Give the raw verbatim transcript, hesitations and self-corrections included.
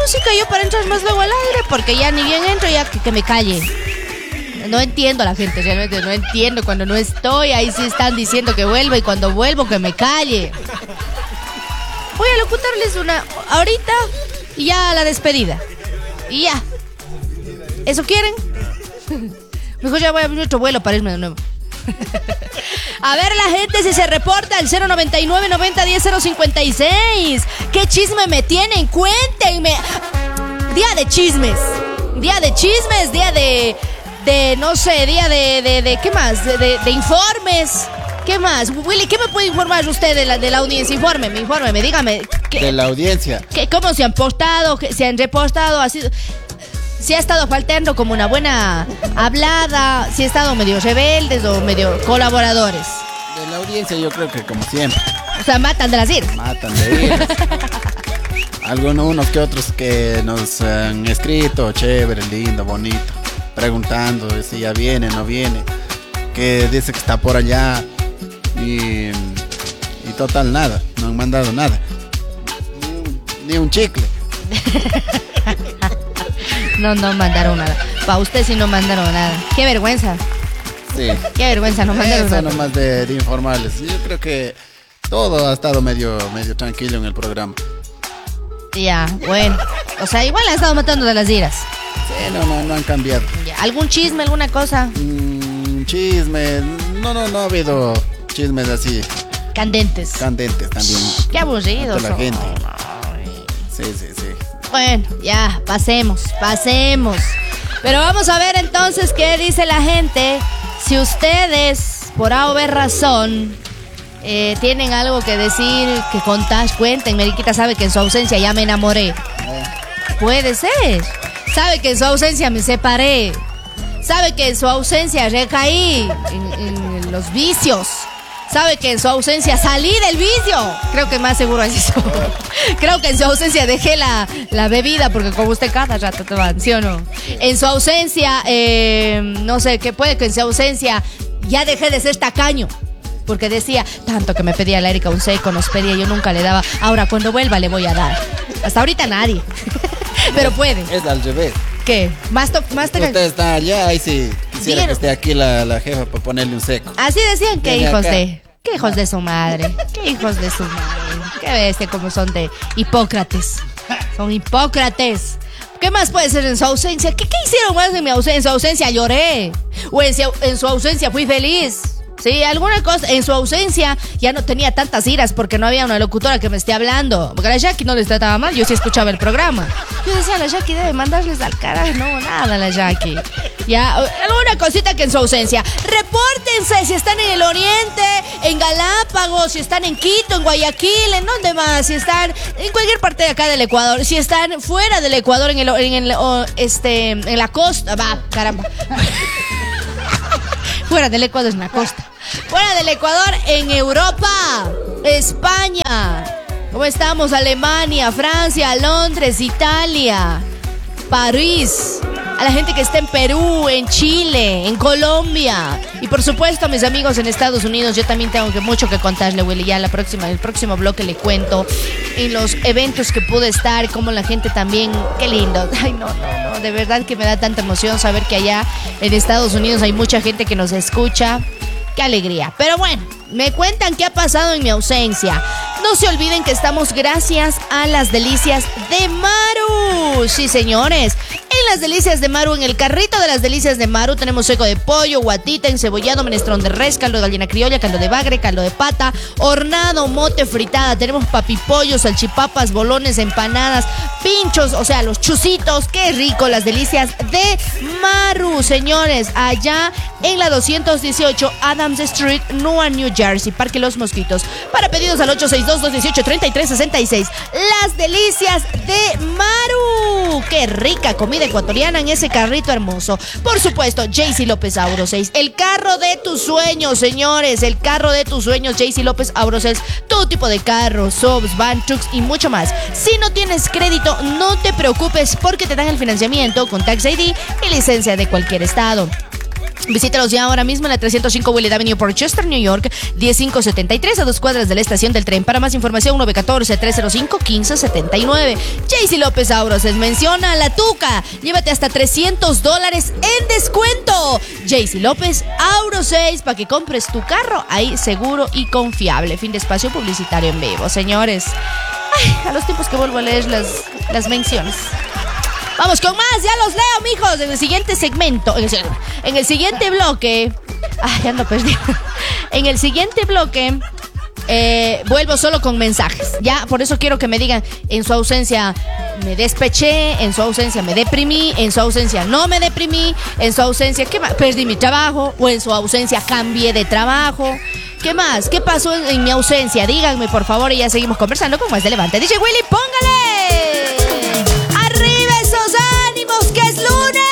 música yo para entrar más luego al aire, porque ya ni bien entro, ya que, que me calle. No entiendo a la gente, realmente no entiendo. Cuando no estoy, ahí sí están diciendo que vuelva, y cuando vuelvo que me calle. Voy a locutarles una ahorita y ya la despedida. Y ya. ¿Eso quieren? Mejor ya voy a abrir otro vuelo para irme de nuevo. A ver la gente si se reporta al cero noventa y nueve, noventa, diez, cero cincuenta y seis. ¿Qué chisme me tienen? Cuéntenme. Día de chismes. Día de chismes, día de... de no sé, día de... de, de ¿qué más? De, de, de informes. ¿Qué más? Willy, ¿qué me puede informar usted de la, de la audiencia? Infórmeme, infórmeme, dígame. ¿qué, de la audiencia. ¿qué, ¿Cómo se han portado? ¿Qué, ¿Se han repostado? ¿Ha sido...? Si ha estado faltando como una buena hablada, si ha estado medio rebeldes o medio colaboradores. De la audiencia yo creo que como siempre. O sea, matan de las iras. Matan de iras. Algunos, unos que otros que nos han escrito, chévere, lindo, bonito, preguntando si ya viene, no viene, que dice que está por allá y, y total nada, no han mandado nada. Ni un, ni un chicle. No, no mandaron nada. Para usted sí no mandaron nada. Qué vergüenza. Sí. Qué vergüenza, no mandaron Eso nada. nomás de, de informarles. Yo creo que todo ha estado medio, medio tranquilo en el programa. Ya, bueno. O sea, igual han estado matando de las iras. Sí, no, no, no han cambiado. Ya. ¿Algún chisme, alguna cosa? Mm, chisme. No, no, no ha habido chismes así. Candentes. Candentes también. Qué aburridos. La gente. Sí, sí, sí. Bueno, ya, pasemos, pasemos. Pero vamos a ver entonces qué dice la gente. Si ustedes, por A o B razón, eh, tienen algo que decir, que contar, cuenten. Meriquita sabe que en su ausencia ya me enamoré. Puede ser. Sabe que en su ausencia me separé. Sabe que en su ausencia recaí en, en los vicios. Sabe que en su ausencia salí del vicio. Creo que más seguro es eso. Creo que en su ausencia dejé la, la bebida, porque como usted cada rato te va, ¿sí o no? En su ausencia, eh, no sé, que puede que en su ausencia ya dejé de ser tacaño. Porque decía, tanto que me pedía la Erika un seco, nos pedía, yo nunca le daba. Ahora cuando vuelva le voy a dar. Hasta ahorita nadie. Pero puede. Es al revés. ¿Qué? Más to más te... Usted está allá, ahí sí quisiera Digan... que esté aquí la, la jefa para ponerle un seco. Así decían que Venga hijos acá. de... ¿Qué hijos de su madre? ¿Qué hijos de su madre? ¿Qué bestia como son de Hipócrates? Son Hipócrates. ¿Qué más puede ser en su ausencia? ¿Qué, qué hicieron más en mi ausencia? En su ausencia lloré. O en su, en su ausencia fui feliz. Sí, alguna cosa. En su ausencia ya no tenía tantas iras porque no había una locutora que me esté hablando. Porque a la Jackie no les trataba mal, yo sí escuchaba el programa. Yo decía, la Jackie debe mandarles al carajo. No, nada, la Jackie. Ya, alguna cosita que en su ausencia. Repórtense si están en el Oriente, en Galápagos, si están en Quito, en Guayaquil, en dónde más, si están en cualquier parte de acá del Ecuador, si están fuera del Ecuador, en el, en el o, este, en la costa. Va, caramba. Fuera del Ecuador en la costa. Fuera del Ecuador en Europa, España. ¿Cómo estamos? Alemania, Francia, Londres, Italia, París. A la gente que está en Perú, en Chile, en Colombia. Y por supuesto a mis amigos en Estados Unidos. Yo también tengo que mucho que contarle, Willy. Ya la próxima, el próximo bloque le cuento en los eventos que pude estar, como la gente también. Qué lindo. Ay, no, no, no. De verdad que me da tanta emoción saber que allá en Estados Unidos hay mucha gente que nos escucha. Qué alegría. Pero bueno, me cuentan qué ha pasado en mi ausencia. No se olviden que estamos gracias a las delicias de Maru. Sí, señores. En las delicias de Maru, en el carrito de las delicias de Maru, tenemos seco de pollo, guatita, encebollado, menestrón de res, caldo de gallina criolla, caldo de bagre, caldo de pata, hornado, mote, fritada. Tenemos papipollos, salchipapas, bolones, empanadas, pinchos, o sea, los chusitos. Qué rico, las delicias de Maru, señores. Allá en la doscientos dieciocho Adams Street, Newark, New Jersey, Parque Los Mosquitos. Para pedidos al ocho seis dos, dos uno ocho, tres tres seis seis. Las delicias de Maru. Qué rica comida ecuatoriana en ese carrito hermoso. Por supuesto, Jaycee López Auro seis. El carro de tus sueños, señores. El carro de tus sueños, Jaycee López Auro seis. Todo tipo de carros, subs, van, trucks y mucho más. Si no tienes crédito, no te preocupes porque te dan el financiamiento con Tax I D y licencia de cualquier estado. Visítalos ya ahora mismo en la trescientos cinco Willard Avenue, Portchester, New York, diez mil quinientos setenta y tres, a dos cuadras de la estación del tren. Para más información, nueve uno cuatro, tres cero cinco, uno cinco siete nueve. Jaycee López Auros menciona la Tuca. Llévate hasta trescientos dólares en descuento. Jaycee López Auros seis, para que compres tu carro ahí seguro y confiable. Fin de espacio publicitario en vivo, señores. Ay, a los tiempos que vuelvo a leer las, las menciones. Vamos con más, ya los leo, mijos, en el siguiente segmento, en el, en el siguiente bloque. Ay, ya ando perdido. En el siguiente bloque eh, vuelvo solo con mensajes. Ya, por eso quiero que me digan, en su ausencia me despeché, en su ausencia me deprimí, en su ausencia no me deprimí, en su ausencia, ¿qué más? Perdí mi trabajo, o en su ausencia cambié de trabajo. ¿Qué más? ¿Qué pasó en, en mi ausencia? Díganme, por favor, y ya seguimos conversando con más de Levante. D J Willy, póngale. ¡Arriba esos ánimos, que es lunes!